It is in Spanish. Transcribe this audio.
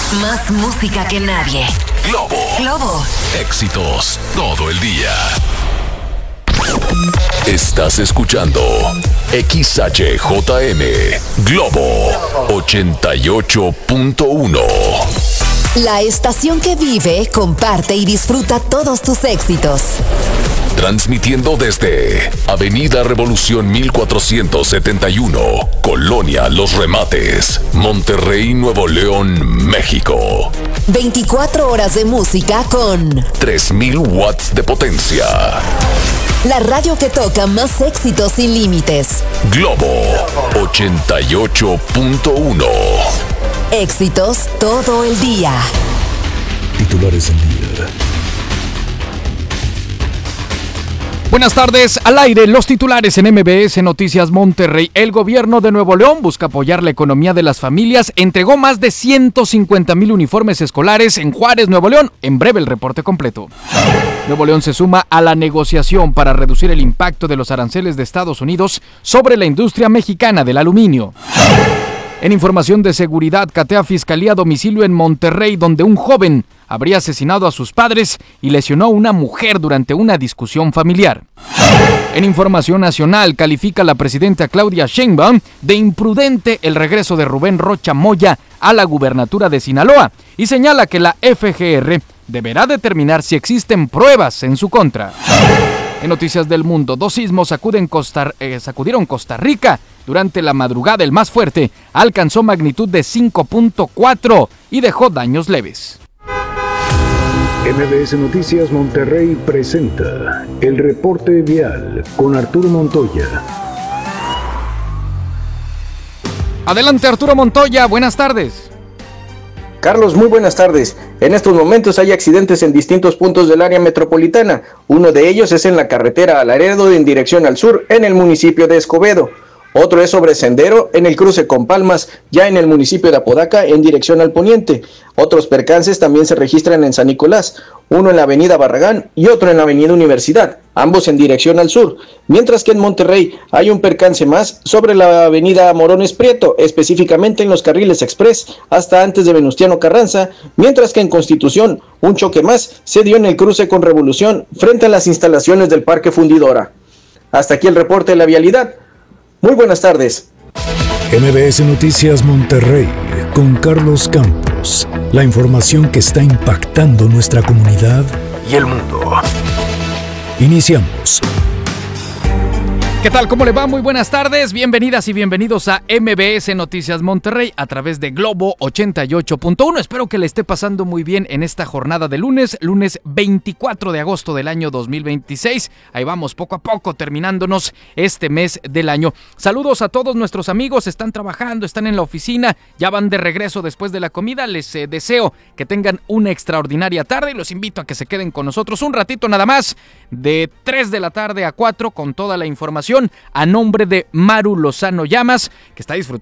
Más música que nadie. Globo. Éxitos todo el día. Estás escuchando XHJM Globo 88.1. La estación que vive, comparte y disfruta todos tus éxitos. Transmitiendo desde Avenida Revolución 1471, Colonia Los Remates, Monterrey, Nuevo León, México. 24 horas de música con 3000 watts de potencia. La radio que toca más éxitos sin límites. Globo 88.1. Éxitos todo el día. Titulares del día. Buenas tardes, al aire, los titulares en MBS Noticias Monterrey. El gobierno de Nuevo León busca apoyar la economía de las familias. Entregó más de 150,000 uniformes escolares en Juárez, Nuevo León. En breve el reporte completo. Nuevo León se suma a la negociación para reducir el impacto de los aranceles de Estados Unidos sobre la industria mexicana del aluminio. En información de seguridad, catea Fiscalía domicilio en Monterrey, donde un joven habría asesinado a sus padres y lesionó a una mujer durante una discusión familiar. En información nacional, califica la presidenta Claudia Sheinbaum de imprudente el regreso de Rubén Rocha Moya a la gubernatura de Sinaloa y señala que la FGR deberá determinar si existen pruebas en su contra. En noticias del mundo, 2 sismos sacudieron Costa Rica durante la madrugada. El más fuerte alcanzó magnitud de 5.4 y dejó daños leves. MBS Noticias Monterrey presenta el reporte vial con Arturo Montoya. Adelante, Arturo Montoya, buenas tardes. Carlos, muy buenas tardes. En estos momentos hay accidentes en distintos puntos del área metropolitana. Uno de ellos es en la carretera a Laredo en dirección al sur, en el municipio de Escobedo. Otro es sobre Sendero, en el cruce con Palmas, ya en el municipio de Apodaca, en dirección al poniente. Otros percances también se registran en San Nicolás, uno en la avenida Barragán y otro en la avenida Universidad, ambos en dirección al sur. Mientras que en Monterrey hay un percance más sobre la avenida Morones Prieto, específicamente en los carriles express, hasta antes de Venustiano Carranza, mientras que en Constitución un choque más se dio en el cruce con Revolución, frente a las instalaciones del Parque Fundidora. Hasta aquí el reporte de la vialidad. Muy buenas tardes. MBS Noticias Monterrey con Carlos Campos. La información que está impactando nuestra comunidad y el mundo. Iniciamos. ¿Qué tal? ¿Cómo le va? Muy buenas tardes. Bienvenidas y bienvenidos a MBS Noticias Monterrey a través de Globo 88.1. Espero que le esté pasando muy bien en esta jornada de lunes 24 de agosto del año 2026. Ahí vamos poco a poco terminándonos este mes del año. Saludos a todos nuestros amigos, están trabajando, están en la oficina, ya van de regreso después de la comida. Les deseo que tengan una extraordinaria tarde y los invito a que se queden con nosotros un ratito nada más, de 3 de la tarde a 4 con toda la información. A nombre de Maru Lozano Llamas, que está